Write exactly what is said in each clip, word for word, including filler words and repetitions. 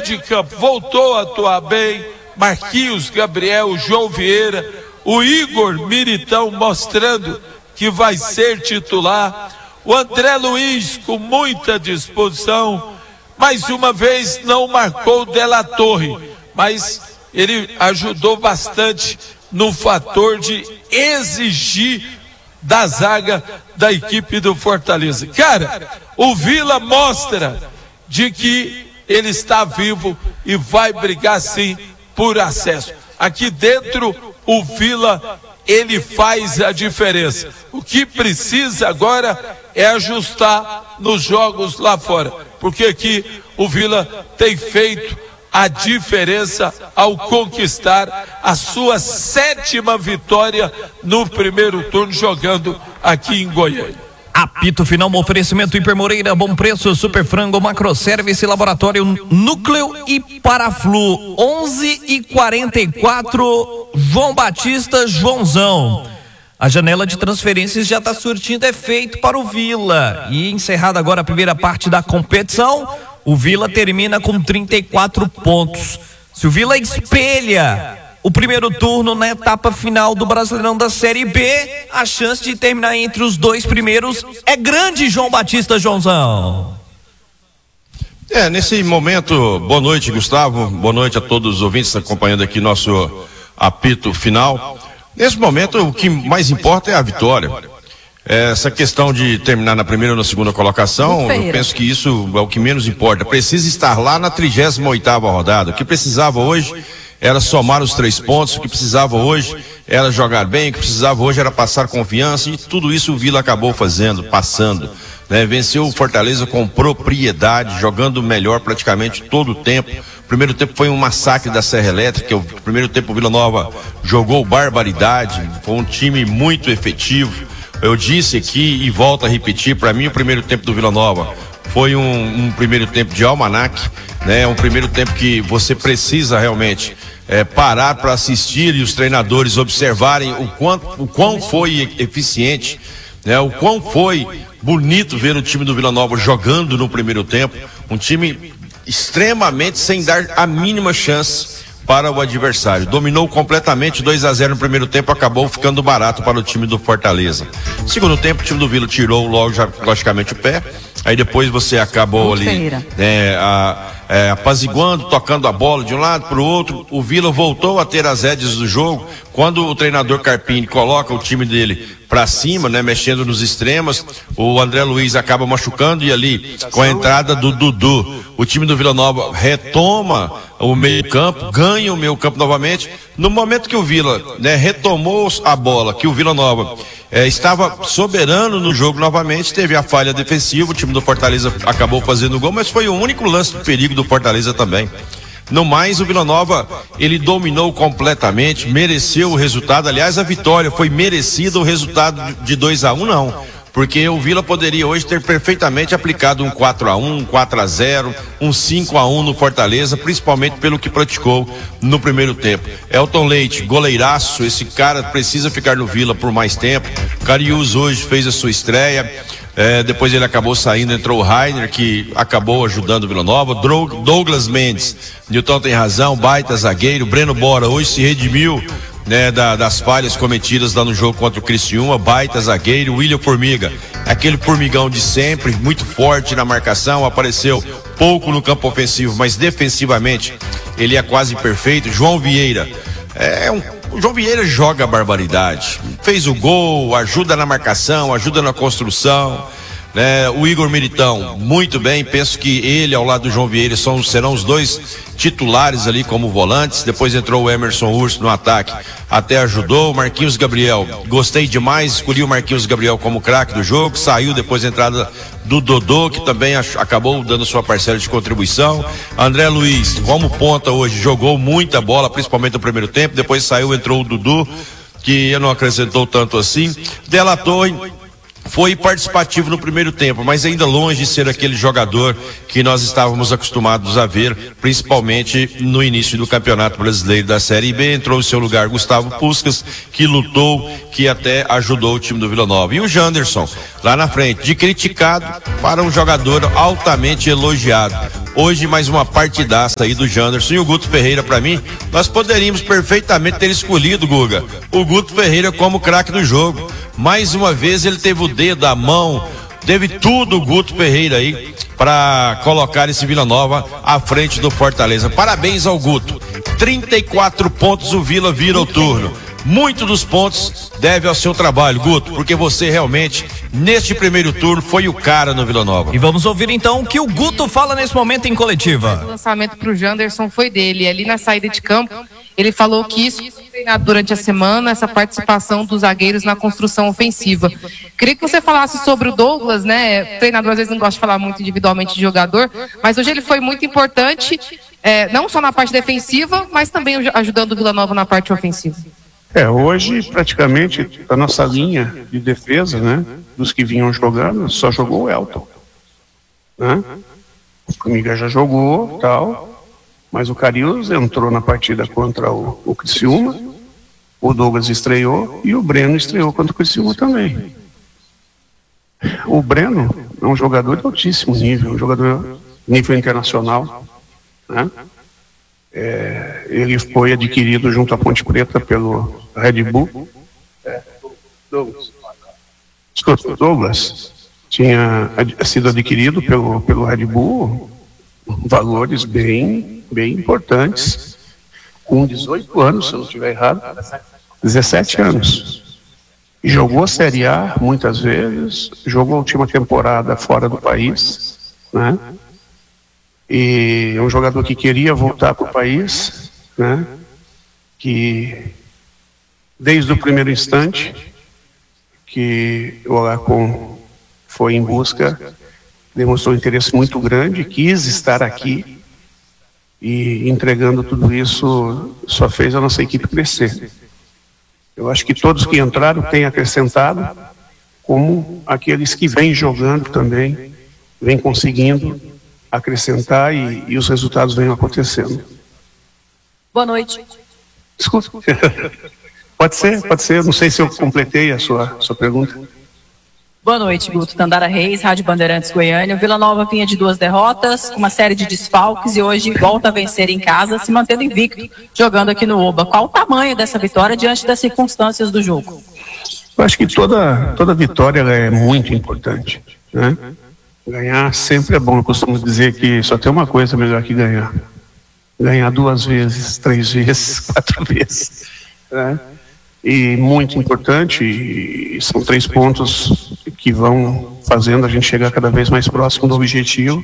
de campo voltou a atuar bem, Marquinhos Gabriel, João Vieira, o Igor Militão mostrando que vai ser titular, o André Luiz com muita disposição, mais uma vez não marcou o Della Torre, mas ele ajudou bastante no fator de exigir da zaga da equipe do Fortaleza. Cara, o Vila mostra de que ele está vivo e vai brigar sim por acesso. Aqui dentro o Vila, ele faz a diferença. O que precisa agora é ajustar nos jogos lá fora, porque aqui o Vila tem feito a diferença ao conquistar a sua sétima vitória no primeiro turno jogando aqui em Goiânia. Apito final, um oferecimento Hiper Moreira, Bom Preço, Super Frango, Macroservice, Laboratório Núcleo e Paraflu. Onze e quarenta e quatro, João Batista, Joãozão. A janela de transferências já está surtindo efeito para o Vila. E encerrada agora a primeira parte da competição, o Vila termina com trinta e quatro pontos. Se o Vila espelha o primeiro turno na etapa final do Brasileirão da Série B, a chance de terminar entre os dois primeiros é grande, João Batista, Joãozão. É, nesse momento, boa noite, Gustavo, boa noite a todos os ouvintes acompanhando aqui nosso apito final. Nesse momento, o que mais importa é a vitória. Essa questão de terminar na primeira ou na segunda colocação, eu penso que isso é o que menos importa. Precisa estar lá na trigésima oitava rodada. O que precisava hoje era somar os três pontos, o que precisava hoje era jogar bem, o que precisava hoje era passar confiança, e tudo isso o Vila acabou fazendo, passando, né? Venceu o Fortaleza com propriedade, jogando melhor praticamente todo o tempo. O primeiro tempo foi um massacre da Serra Elétrica, o primeiro tempo o Vila Nova jogou barbaridade, foi um time muito efetivo. Eu disse aqui e volto a repetir, para mim o primeiro tempo do Vila Nova foi um, um primeiro tempo de almanaque, né? Um primeiro tempo que você precisa realmente é, parar para assistir e os treinadores observarem o quanto, o quão foi eficiente, né? O quão foi bonito ver o time do Vila Nova jogando no primeiro tempo, um time extremamente sem dar a mínima chance para o adversário. Dominou completamente, dois a zero no primeiro tempo, acabou ficando barato para o time do Fortaleza. Segundo tempo, o time do Vila tirou logo, já, logicamente, o pé. Aí depois você acabou ali é, a, é, apaziguando, tocando a bola de um lado para o outro. O Vila voltou a ter as rédeas do jogo. Quando o treinador Carpini coloca o time dele para cima, né, mexendo nos extremos, o André Luiz acaba machucando, e ali, com a entrada do Dudu, o time do Vila Nova retoma o meio campo, ganha o meio campo novamente. No momento que o Vila, né, retomou a bola, que o Vila Nova é, estava soberano no jogo novamente, teve a falha defensiva, o time do Fortaleza acabou fazendo o gol, mas foi o único lance de perigo do Fortaleza também. No mais, o Vila Nova, ele dominou completamente, mereceu o resultado. Aliás, a vitória foi merecida, o resultado de dois a um não, porque o Vila poderia hoje ter perfeitamente aplicado um quatro a um, um quatro a zero, um cinco a um no Fortaleza, principalmente pelo que praticou no primeiro tempo. Elton Leite, goleiraço, esse cara precisa ficar no Vila por mais tempo. Cariús hoje fez a sua estreia. É, depois ele acabou saindo, entrou o Rainer, que acabou ajudando o Vila Nova. Douglas Mendes, Nilton tem razão, baita zagueiro. Breno Bora hoje se redimiu, né, da, das falhas cometidas lá no jogo contra o Criciúma, baita zagueiro. William Formiga, aquele formigão de sempre, muito forte na marcação, apareceu pouco no campo ofensivo, mas defensivamente ele é quase perfeito. João Vieira, é um O João Vieira joga barbaridade, fez o gol, ajuda na marcação, ajuda na construção, né? O Igor Militão, muito bem, penso que ele ao lado do João Vieira são, serão os dois titulares ali como volantes. Depois entrou o Emerson Urso no ataque, até ajudou. O Marquinhos Gabriel, gostei demais, escolhi o Marquinhos Gabriel como craque do jogo, saiu depois da entrada do Dodô, que também ach, acabou dando sua parcela de contribuição. André Luiz, como ponta hoje, jogou muita bola, principalmente no primeiro tempo. Depois saiu, entrou o Dudu, que não acrescentou tanto assim. Della Torre, foi participativo no primeiro tempo, mas ainda longe de ser aquele jogador que nós estávamos acostumados a ver, principalmente no início do Campeonato Brasileiro da Série B. Entrou em seu lugar Gustavo Puskás, que lutou, que até ajudou o time do Vila Nova. E o Janderson, lá na frente, de criticado para um jogador altamente elogiado. Hoje mais uma partidaça aí do Janderson. E o Guto Ferreira, para mim, nós poderíamos perfeitamente ter escolhido, Guga, o Guto Ferreira como craque do jogo. Mais uma vez ele teve o dedo, a mão, teve tudo o Guto Ferreira aí para colocar esse Vila Nova à frente do Fortaleza. Parabéns ao Guto. trinta e quatro pontos o Vila vira o turno. Muito dos pontos deve ao seu trabalho, Guto, porque você realmente, neste primeiro turno, foi o cara no Vila Nova. E vamos ouvir então o que o Guto fala nesse momento em coletiva. O lançamento para o Janderson foi dele. Ali na saída de campo, ele falou que isso foi treinado durante a semana, essa participação dos zagueiros na construção ofensiva. Queria que você falasse sobre o Douglas, né? O treinador às vezes não gosta de falar muito individualmente de jogador, mas hoje ele foi muito importante, é, não só na parte defensiva, mas também ajudando o Vila Nova na parte ofensiva. É, hoje praticamente a nossa linha de defesa, né, dos que vinham jogando, só jogou o Elton, né? O Formiga já jogou, tal, mas o Carius entrou na partida contra o, o Criciúma, o Douglas estreou e o Breno estreou contra o Criciúma também. O Breno é um jogador de altíssimo nível, um jogador nível internacional, né? É, ele foi adquirido junto à Ponte Preta pelo Red Bull. É, Douglas. Desculpa, Douglas tinha ad, sido adquirido pelo, pelo Red Bull, valores bem, bem importantes, com dezoito anos, se eu não estiver errado, dezessete anos. E jogou a Série A muitas vezes, jogou a última temporada fora do país, né? E é um jogador que queria voltar para o país, né? Que desde o primeiro instante que o Olacon foi em busca, demonstrou um interesse muito grande, quis estar aqui e entregando tudo isso só fez a nossa equipe crescer. Eu acho que todos que entraram têm acrescentado, como aqueles que vêm jogando também, vêm conseguindo acrescentar e, e os resultados vêm acontecendo. Boa noite. Desculpa. Pode ser, pode ser. Não sei se eu completei a sua, sua pergunta. Boa noite, Guto. Tandara Reis, Rádio Bandeirantes Goiânia. O Vila Nova vinha de duas derrotas, uma série de desfalques e hoje volta a vencer em casa, se mantendo invicto, jogando aqui no Oba. Qual o tamanho dessa vitória diante das circunstâncias do jogo? Eu acho que toda, toda vitória ela é muito importante, né? Ganhar sempre é bom. Eu costumo dizer que só tem uma coisa melhor que ganhar. Ganhar duas vezes, três vezes, quatro vezes, né? E muito importante, e são três pontos que vão fazendo a gente chegar cada vez mais próximo do objetivo.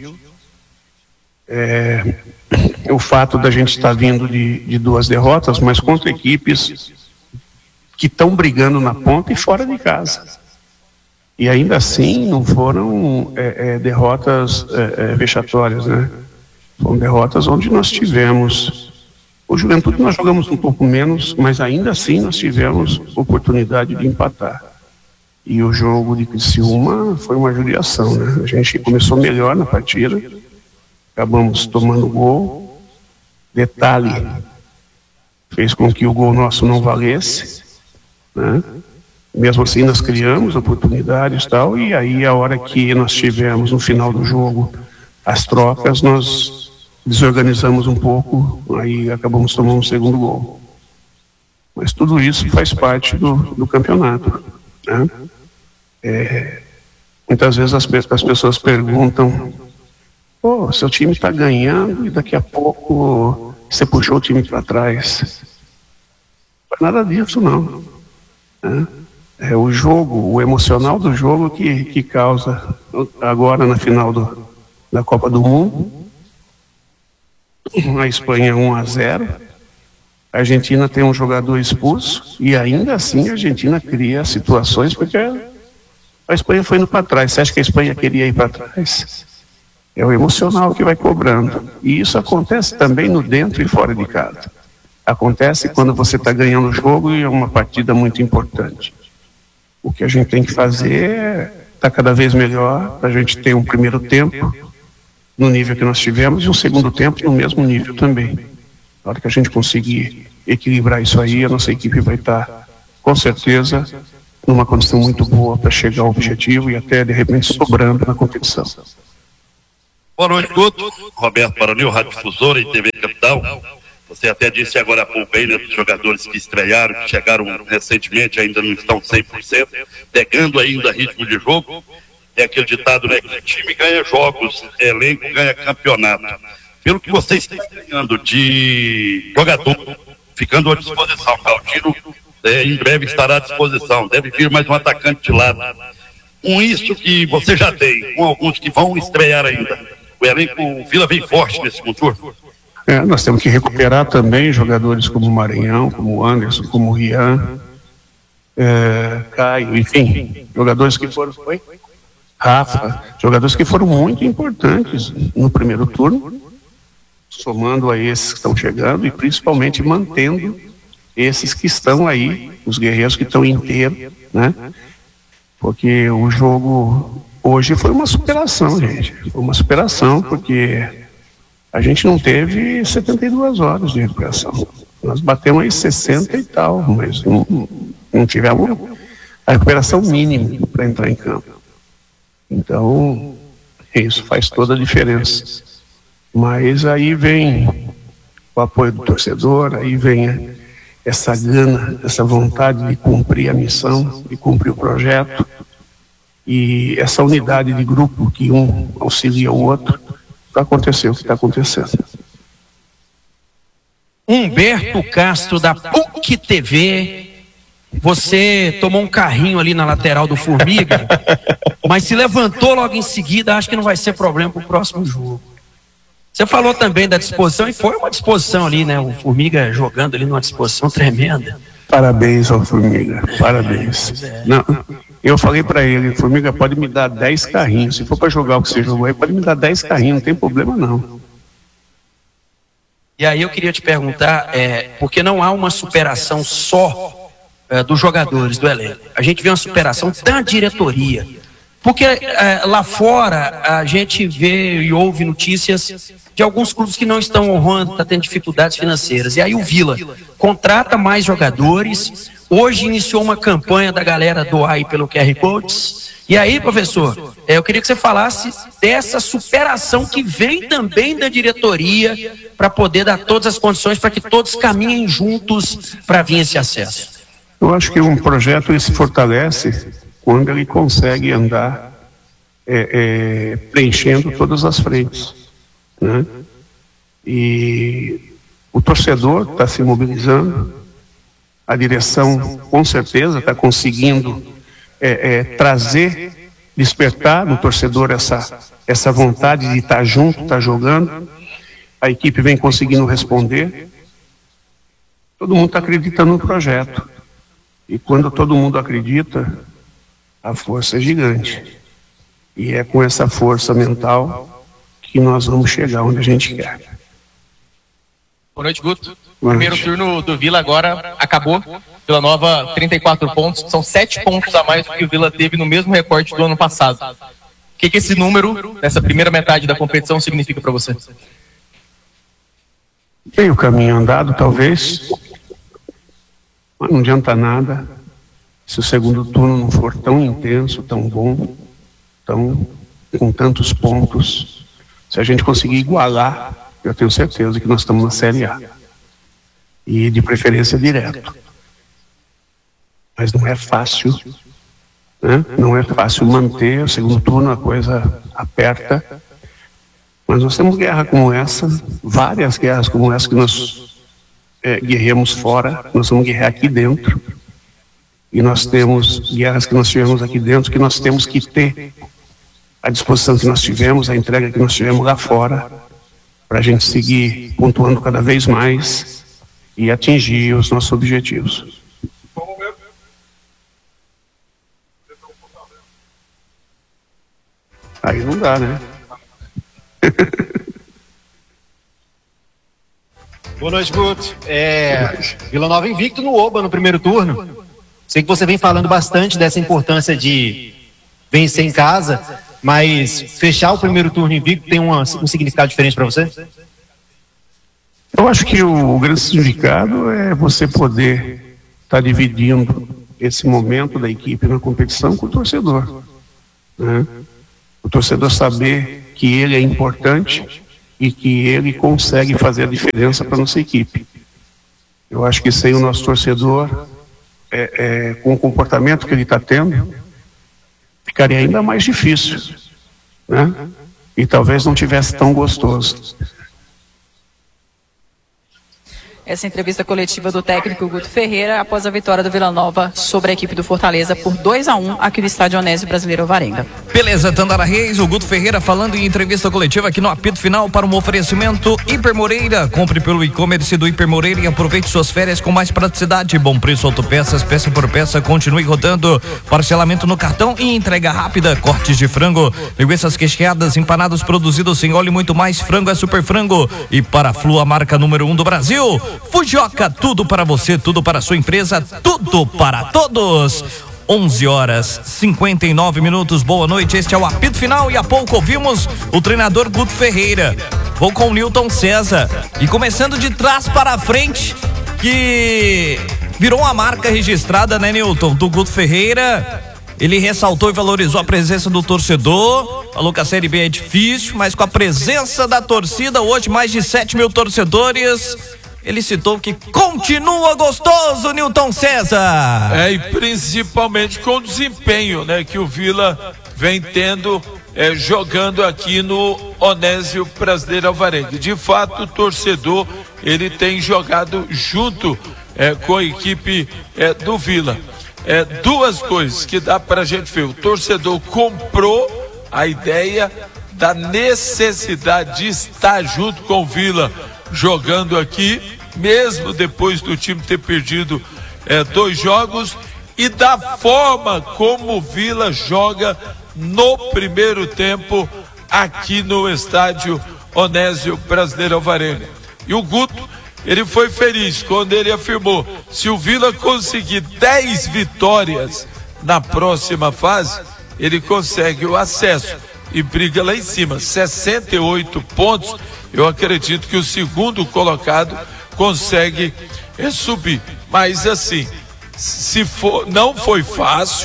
É, o fato da gente estar vindo de, de duas derrotas, mas contra equipes que estão brigando na ponta e fora de casa. E ainda assim não foram é, é, derrotas é, é, vexatórias, né? Foram derrotas onde nós tivemos... O Juventude nós jogamos um pouco menos, mas ainda assim nós tivemos oportunidade de empatar. E o jogo de Criciúma foi uma judiação, né? A gente começou melhor na partida, acabamos tomando gol. Detalhe, fez com que o gol nosso não valesse, né? Mesmo assim nós criamos oportunidades e tal, e aí a hora que nós tivemos no final do jogo as trocas, nós desorganizamos um pouco, aí acabamos tomando um segundo gol. Mas tudo isso faz parte do, do campeonato, né? É, muitas vezes as, as pessoas perguntam: pô, seu time está ganhando e daqui a pouco você puxou o time para trás. Não é nada disso, não, né? É o jogo, o emocional do jogo que, que causa, agora na final do, da Copa do Mundo, a Espanha um a zero, a Argentina tem um jogador expulso e ainda assim a Argentina cria situações porque a Espanha foi indo para trás. Você acha que a Espanha queria ir para trás? É o emocional que vai cobrando. E isso acontece também no dentro e fora de casa. Acontece quando você está ganhando o jogo e é uma partida muito importante. O que a gente tem que fazer é estar cada vez melhor para a gente ter um primeiro tempo no nível que nós tivemos e um segundo tempo no mesmo nível também. Na hora que a gente conseguir equilibrar isso aí, a nossa equipe vai estar, com certeza, numa condição muito boa para chegar ao objetivo e até, de repente, sobrando na competição. Boa noite, Guto. Roberto Paranil, Rádio Difusora e T V Capital. Você até disse agora há pouco aí, né, dos jogadores que estrearam, que chegaram recentemente, ainda não estão cem por cento, pegando ainda ritmo de jogo. É aquele ditado, né, que time ganha jogos, elenco ganha campeonato. Pelo que você está ganhando de jogador, ficando à disposição, Galdino é, em breve estará à disposição, deve vir mais um atacante de lado. Com isso que você já tem, com alguns que vão estrear ainda, o elenco o Vila vem forte nesse segundo turno. É, nós temos que recuperar também jogadores como o Maranhão, como o Anderson, como o Rian, é, Caio, enfim, jogadores que foram, foi? Rafa, jogadores que foram muito importantes no primeiro turno, somando a esses que estão chegando e principalmente mantendo esses que estão aí, os guerreiros que estão inteiros, né? Porque o jogo hoje foi uma superação, gente, foi uma superação porque a gente não teve setenta e duas horas de recuperação. Nós batemos aí sessenta e tal, mas não, não tivemos a recuperação mínima para entrar em campo. Então, isso faz toda a diferença. Mas aí vem o apoio do torcedor, aí vem essa gana, essa vontade de cumprir a missão, de cumprir o projeto, e essa unidade de grupo que um auxilia o outro, para acontecer o que está acontecendo. Humberto Castro, da P U C T V. Você tomou um carrinho ali na lateral do Formiga, mas se levantou logo em seguida, acho que não vai ser problema para o próximo jogo. Você falou também da disposição, e foi uma disposição ali, né? O Formiga jogando ali numa disposição tremenda. Parabéns ao Formiga, parabéns. Não, eu falei para ele, Formiga, pode me dar dez carrinhos, se for para jogar o que você jogou aí, pode me dar dez carrinhos, não tem problema não. E aí eu queria te perguntar, é, porque não há uma superação só é, dos jogadores do elenco. A gente vê uma superação da diretoria. Porque é, lá fora a gente vê e ouve notícias de alguns clubes que não estão honrando, está tendo dificuldades financeiras. E aí o Vila contrata mais jogadores. Hoje iniciou uma campanha da galera doar aí pelo Q R Codes. E aí, professor, é, eu queria que você falasse dessa superação que vem também da diretoria para poder dar todas as condições para que todos caminhem juntos para vir esse acesso. Eu acho que um projeto ele se fortalece quando ele consegue andar é, é, preenchendo todas as frentes, né? E o torcedor está se mobilizando, a direção com certeza está conseguindo é, é, trazer, despertar no torcedor essa, essa vontade de estar junto, estar jogando. A equipe vem conseguindo responder, todo mundo está acreditando no projeto, e quando todo mundo acredita, a força é gigante. E é com essa força mental que nós vamos chegar onde a gente quer. Boa noite, Guto. Boa noite. Primeiro turno do Vila agora acabou. Vila Nova, trinta e quatro pontos. São sete pontos a mais do que o Vila teve no mesmo recorte do ano passado. O que, que esse número, nessa primeira metade da competição, significa para você? Tem o caminho andado, talvez. Mas não adianta nada se o segundo turno não for tão intenso, tão bom, tão, com tantos pontos. Se a gente conseguir igualar, eu tenho certeza que nós estamos na Série A. E de preferência direto. Mas não é fácil, né? Não é fácil manter o segundo turno, a coisa aperta. Mas nós temos guerra como essa, várias guerras como essa que nós é, guerreamos fora, nós vamos guerrear aqui dentro. E nós temos guerras que nós tivemos aqui dentro, que nós temos que ter a disposição que nós tivemos, a entrega que nós tivemos lá fora, para a gente seguir pontuando cada vez mais e atingir os nossos objetivos. Aí não dá, né? Boa noite, Guto. É, Vila Nova invicto no Oba no primeiro turno. Sei que você vem falando bastante dessa importância de vencer em casa, mas fechar o primeiro turno invicto tem uma, um significado diferente para você? Eu acho que o, o grande significado é você poder estar tá dividindo esse momento da equipe na competição com o torcedor, né? O torcedor saber que ele é importante e que ele consegue fazer a diferença para a nossa equipe. Eu acho que sem o nosso torcedor, é, é, com o comportamento que ele está tendo, ficaria ainda mais difícil, né? E talvez não tivesse tão gostoso. Essa entrevista coletiva do técnico Guto Ferreira após a vitória do Vila Nova sobre a equipe do Fortaleza por dois a um aqui no estádio Onésio Brasileiro Alvarenga. Beleza, Tandara Reis, o Guto Ferreira falando em entrevista coletiva aqui no apito final para um oferecimento Hiper Moreira. Compre pelo e-commerce do Hiper Moreira e aproveite suas férias com mais praticidade. Bom preço, autopeças, peça por peça, continue rodando. Parcelamento no cartão e entrega rápida. Cortes de frango, linguiças quecheadas, empanados produzidos sem óleo e muito mais. Frango é Super Frango. E para Flu, a marca número um do Brasil. Fujioka, tudo para você, tudo para a sua empresa, tudo para todos. onze horas cinquenta e nove minutos, boa noite, este é o apito final e há pouco ouvimos o treinador Guto Ferreira. Vou com o Newton César e começando de trás para frente, que virou uma marca registrada, né, Newton, do Guto Ferreira. Ele ressaltou e valorizou a presença do torcedor, falou que a Série B é difícil, mas com a presença da torcida, hoje mais de sete mil torcedores, ele citou que continua gostoso, Newton César. É, e principalmente com o desempenho, né, que o Vila vem tendo, é, jogando aqui no Onésio Brasileiro Alvarenga. De fato, o torcedor, ele tem jogado junto é, com a equipe é, do Vila. É, duas coisas que dá pra gente ver. O torcedor comprou a ideia da necessidade de estar junto com o Vila jogando aqui, mesmo depois do time ter perdido é, dois jogos, e da forma como o Vila joga no primeiro tempo aqui no estádio Onésio Brasileiro Alvarenga. E o Guto, ele foi feliz quando ele afirmou: se o Vila conseguir dez vitórias na próxima fase, ele consegue o acesso e briga lá em cima, sessenta e oito pontos. Eu acredito que o segundo colocado consegue é, subir. Mas assim, se for, não foi fácil,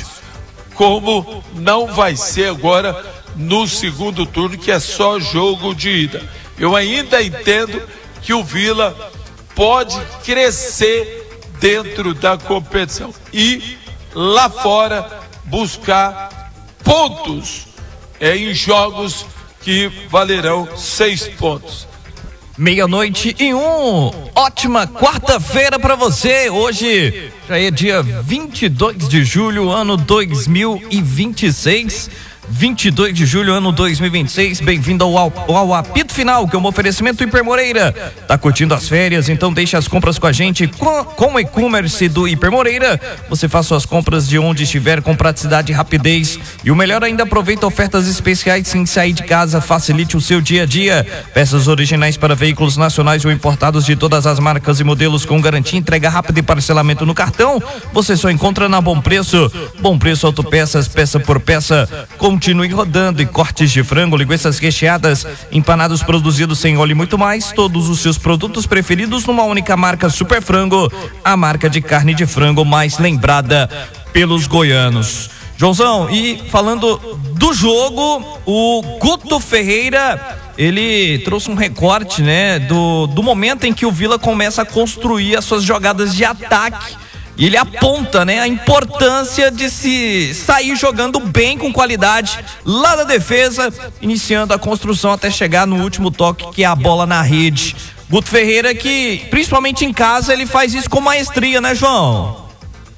como não vai ser agora no segundo turno, que é só jogo de ida. Eu ainda entendo que o Vila pode crescer dentro da competição e lá fora buscar pontos é, em jogos que valerão seis pontos. Meia-noite e um, ótima quarta-feira para você. Hoje já é dia vinte e dois de julho, ano dois mil e vinte e seis. vinte e dois de julho, ano dois mil e vinte e seis. Bem-vindo ao, ao, ao apito final, que é um oferecimento Hiper Moreira. Tá curtindo as férias? Então deixe as compras com a gente. Com, com o e-commerce do Hiper Moreira, você faz suas compras de onde estiver com praticidade e rapidez. E o melhor ainda, aproveita ofertas especiais sem sair de casa. Facilite o seu dia a dia. Peças originais para veículos nacionais ou importados de todas as marcas e modelos, com garantia, entrega rápida e parcelamento no cartão. Você só encontra na Bom Preço. Bom Preço, autopeças, peça por peça. Com Continue rodando. E cortes de frango, linguiças recheadas, empanados produzidos sem óleo e muito mais. Todos os seus produtos preferidos numa única marca, Super Frango, a marca de carne de frango mais lembrada pelos goianos. Joãozão, e falando do jogo, o Guto Ferreira, ele trouxe um recorte, né, do, do momento em que o Vila começa a construir as suas jogadas de ataque. E ele aponta, né, a importância de se sair jogando bem, com qualidade, lá da defesa, iniciando a construção até chegar no último toque, que é a bola na rede. Guto Ferreira, que principalmente em casa ele faz isso com maestria, né, João?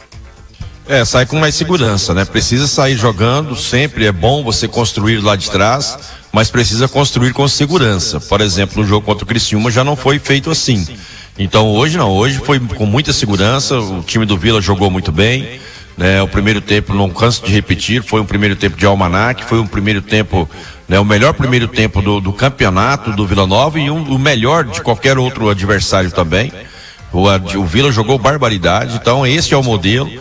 É, sai com mais segurança, né? Precisa sair jogando, sempre é bom você construir lá de trás, mas precisa construir com segurança. Por exemplo, no jogo contra o Criciúma já não foi feito assim. Então hoje não, hoje foi com muita segurança, o time do Vila jogou muito bem, né? O primeiro tempo, não canso de repetir, foi um primeiro tempo de almanaque, foi um primeiro tempo, né? O melhor primeiro tempo do, do campeonato do Vila Nova e um, o melhor de qualquer outro adversário também. O, o Vila jogou barbaridade, então esse é o modelo.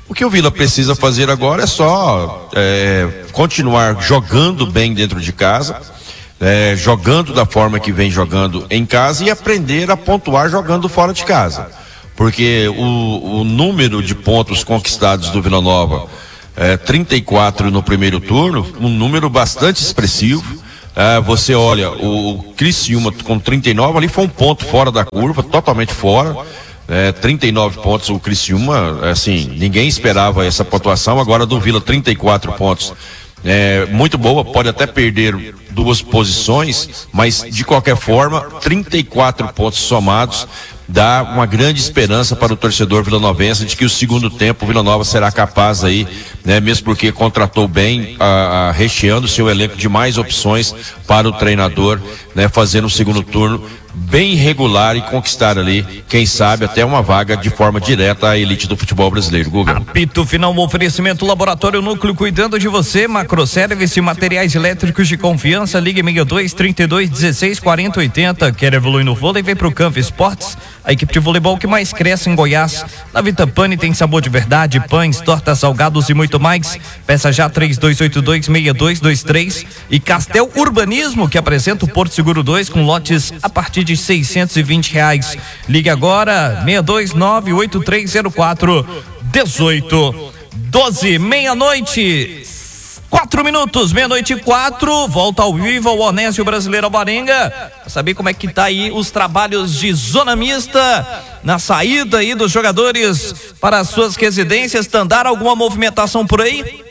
O que o Vila precisa fazer agora é só é, continuar jogando bem dentro de casa, é, jogando da forma que vem jogando em casa e aprender a pontuar jogando fora de casa. Porque o, o número de pontos conquistados do Vila Nova, é, trinta e quatro no primeiro turno, um número bastante expressivo. É, você olha, o, o Criciúma com trinta e nove ali foi um ponto fora da curva, totalmente fora. É, trinta e nove pontos o Criciúma, assim, ninguém esperava essa pontuação. Agora do Vila trinta e quatro pontos, é, muito boa, pode até perder duas posições, mas de qualquer forma trinta e quatro pontos somados dá uma grande esperança para o torcedor vilanovense de que o segundo tempo o Vila Nova será capaz aí, né, mesmo porque contratou bem, a, a, recheando seu elenco de mais opções para o treinador, né, fazer no segundo turno bem regular e conquistar ali, quem sabe, até uma vaga de forma direta à elite do futebol brasileiro. Guga. Apito final, um oferecimento Laboratório Núcleo, cuidando de você, Macroservice, materiais elétricos de confiança, ligue sessenta e dois, trinta e dois, dezesseis, quarenta, oitenta. Quer evoluir no vôlei? Vem pro Campo Esportes, a equipe de voleibol que mais cresce em Goiás. Na Vitapane tem sabor de verdade, pães, tortas, salgados e muito mais. Peça já três dois oito dois, seis dois dois três. E Castel Urbanismo, que apresenta o Porto Seguro dois com lotes a partir de seiscentos e vinte reais. Ligue agora, seis dois nove, oito três zero quatro, um oito doze, meia-noite, quatro minutos, meia-noite e quatro, volta ao vivo ao Onésio Brasileiro Alvarenga, pra saber como é que tá aí os trabalhos de zona mista, na saída aí dos jogadores para as suas residências. Tandar, alguma movimentação por aí?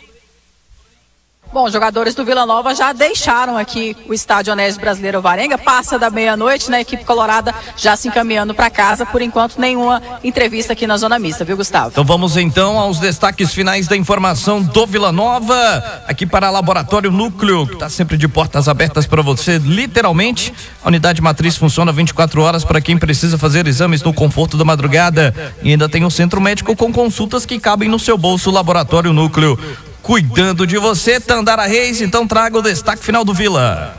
Bom, os jogadores do Vila Nova já deixaram aqui o estádio Onésio Brasileiro Alvarenga, passa da meia-noite, né? A equipe colorada já se encaminhando para casa, por enquanto nenhuma entrevista aqui na zona mista, viu, Gustavo? Então vamos então aos destaques finais da informação do Vila Nova, aqui para Laboratório Núcleo, que está sempre de portas abertas para você, literalmente. A unidade matriz funciona vinte e quatro horas para quem precisa fazer exames no conforto da madrugada, e ainda tem um centro médico com consultas que cabem no seu bolso. Laboratório Núcleo, cuidando de você. Tandara Reis, então traga o destaque final do Vila.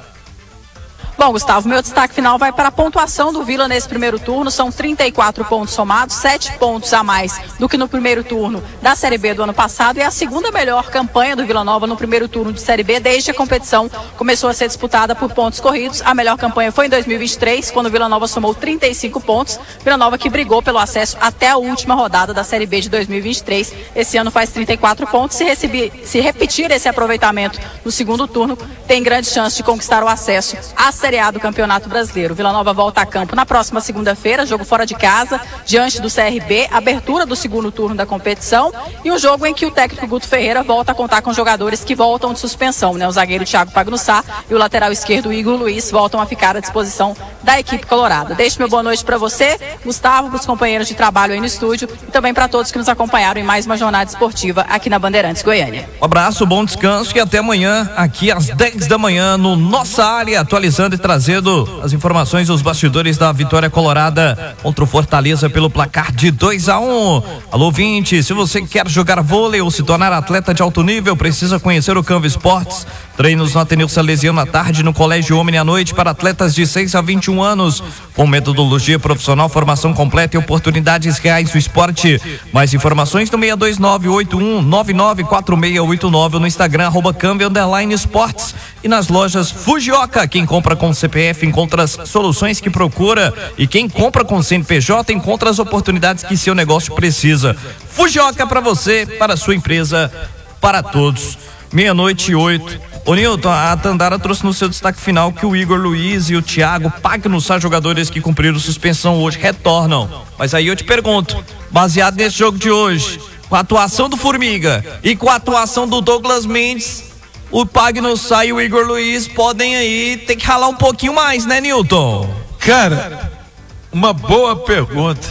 Bom, Gustavo, meu destaque final vai para a pontuação do Vila nesse primeiro turno. São trinta e quatro pontos somados, sete pontos a mais do que no primeiro turno da Série B do ano passado. E é a segunda melhor campanha do Vila Nova no primeiro turno de Série B desde a competição começou a ser disputada por pontos corridos. A melhor campanha foi em dois mil e vinte e três, quando o Vila Nova somou trinta e cinco pontos. Vila Nova que brigou pelo acesso até a última rodada da Série B de dois mil e vinte e três. Esse ano faz trinta e quatro pontos. Se, receber, se repetir esse aproveitamento no segundo turno, tem grande chance de conquistar o acesso à Série A do Campeonato Brasileiro. Vila Nova volta a campo na próxima segunda-feira, jogo fora de casa, diante do C R B, abertura do segundo turno da competição, e um jogo em que o técnico Guto Ferreira volta a contar com jogadores que voltam de suspensão, né? O zagueiro Thiago Pagnussá e o lateral esquerdo Igor Luiz voltam a ficar à disposição da equipe colorada. Deixo meu boa noite para você, Gustavo, para os companheiros de trabalho aí no estúdio e também para todos que nos acompanharam em mais uma jornada esportiva aqui na Bandeirantes Goiânia. Um abraço, bom descanso e até amanhã aqui às dez da manhã no Nossa Área, atualizando e trazendo as informações dos bastidores da vitória colorada contra o Fortaleza pelo placar de dois a um. Alô, ouvinte, se você quer jogar vôlei ou se tornar atleta de alto nível, precisa conhecer o Canva Esportes. Treinos no Ateneu Salesiano à tarde, no Colégio Homem à noite para atletas de seis a vinte e um anos, com metodologia profissional, formação completa e oportunidades reais do esporte. Mais informações no seis dois nove, oito um nove nove quatro seis oito nove, no Instagram arroba Canva underline esportes, e nas lojas Fujioka. Quem compra com C P F encontra as soluções que procura, e quem compra com C N P J encontra as oportunidades que seu negócio precisa. Fujioka para você, para a sua empresa, para todos. Meia-noite e oito. Ô Nilton, a Tandara trouxe no seu destaque final que o Igor Luiz e o Thiago Pagnussá, jogadores que cumpriram suspensão hoje, retornam. Mas aí eu te pergunto, baseado nesse jogo de hoje, com a atuação do Formiga e com a atuação do Douglas Mendes, o Pagnussá e o Igor Luiz podem aí ter que ralar um pouquinho mais, né, Nilton? Cara, uma boa pergunta.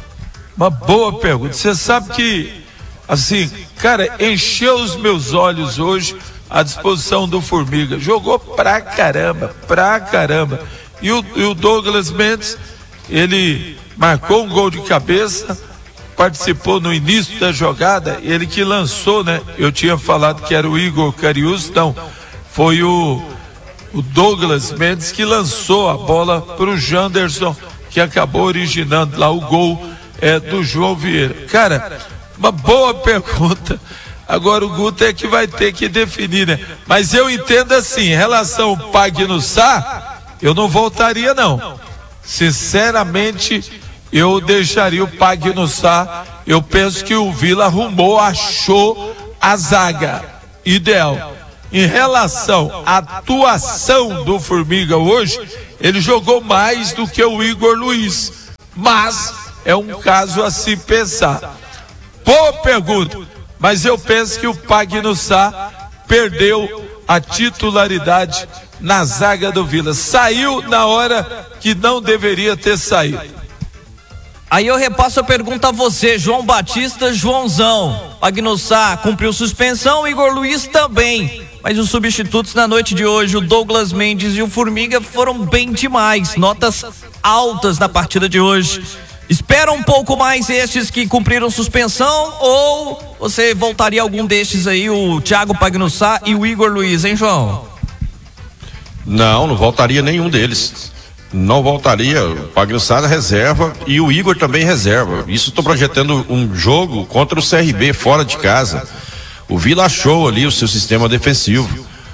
Uma boa pergunta. Você sabe que, assim, cara, encheu os meus olhos hoje à disposição do Formiga. Jogou pra caramba, pra caramba. E o, e o Douglas Mendes, ele marcou um gol de cabeça, participou no início da jogada, ele que lançou, né? Eu tinha falado que era o Igor Carius, não, foi o, o Douglas Mendes que lançou a bola para o Janderson, que acabou originando lá o gol é, do João Vieira. Cara, Uma boa pergunta. Agora o Guto é que vai ter que definir, né? Mas eu entendo assim, em relação ao Pagnussá, eu não voltaria não. Sinceramente, eu deixaria o Pagnussá. Eu penso que o Vila arrumou, achou a zaga ideal. Em relação à atuação do Formiga hoje, ele jogou mais do que o Igor Luiz. Mas é um caso a se pensar. Boa pergunta, mas eu penso que o Pagnussá perdeu a titularidade na zaga do Vila. Saiu na hora que não deveria ter saído. Aí eu repasso a pergunta a você, João Batista, Joãozão. Pagnussá cumpriu suspensão, Igor Luiz também. Mas os substitutos na noite de hoje, o Douglas Mendes e o Formiga, foram bem demais. Notas altas na partida de hoje. Espera um pouco mais estes que cumpriram suspensão, ou você voltaria algum destes aí, o Thiago Pagnussá e o Igor Luiz, hein, João? Não, não voltaria nenhum deles. Não voltaria. O Pagnussá reserva e o Igor também reserva. Isso estou projetando um jogo contra o C R B fora de casa. O Vila achou ali o seu sistema defensivo.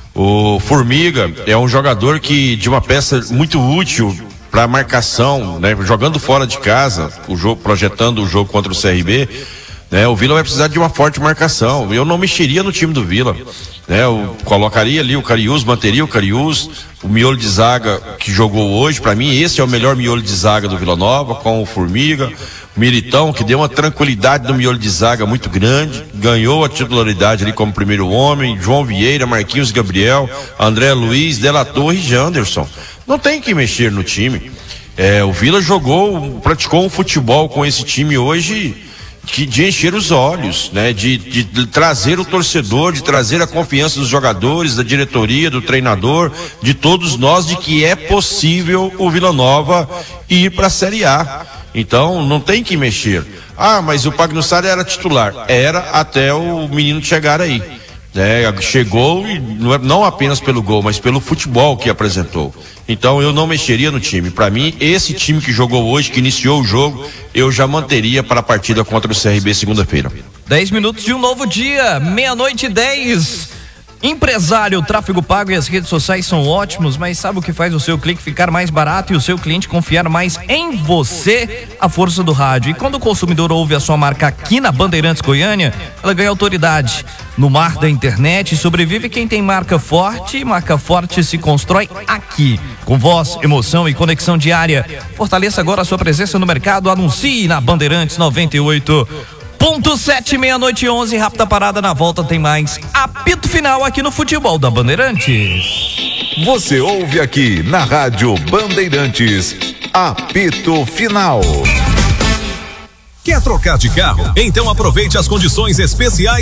O Formiga é um jogador que de uma peça muito útil para marcação, né? Jogando fora de casa, o jogo, projetando o jogo contra o C R B, né? O Vila vai precisar de uma forte marcação. Eu não mexeria no time do Vila, né? Eu colocaria ali o Cariús, manteria o Cariús, o miolo de zaga que jogou hoje. Para mim esse é o melhor miolo de zaga do Vila Nova, com o Formiga, o Militão, que deu uma tranquilidade no miolo de zaga muito grande, ganhou a titularidade ali como primeiro homem. João Vieira, Marquinhos Gabriel, André Luiz, Della Torre e Janderson. Não tem que mexer no time. É, o Vila jogou, praticou um futebol com esse time hoje que, de encher os olhos, né? De, de, de trazer o torcedor, de trazer a confiança dos jogadores, da diretoria, do treinador, de todos nós, de que é possível o Vila Nova ir para a Série A. Então não tem que mexer. Ah, mas o Pagnussá era titular. Era até o menino chegar aí. É, chegou e não apenas pelo gol, mas pelo futebol que apresentou. Então eu não mexeria no time. Para mim, esse time que jogou hoje, que iniciou o jogo, eu já manteria para a partida contra o C R B segunda-feira. dez minutos de um novo dia, meia-noite e dez. Empresário, o tráfego pago e as redes sociais são ótimos, mas sabe o que faz o seu clique ficar mais barato e o seu cliente confiar mais em você? A força do rádio. E quando o consumidor ouve a sua marca aqui na Bandeirantes Goiânia, ela ganha autoridade. No mar da internet sobrevive quem tem marca forte, e marca forte se constrói aqui. Com voz, emoção e conexão diária. Fortaleça agora a sua presença no mercado, anuncie na Bandeirantes noventa e oito ponto sete, meia-noite e onze, rápida parada, na volta tem mais apito final aqui no Futebol da Bandeirantes. Você ouve aqui na Rádio Bandeirantes, apito final. Quer trocar de carro? Então aproveite as condições especiais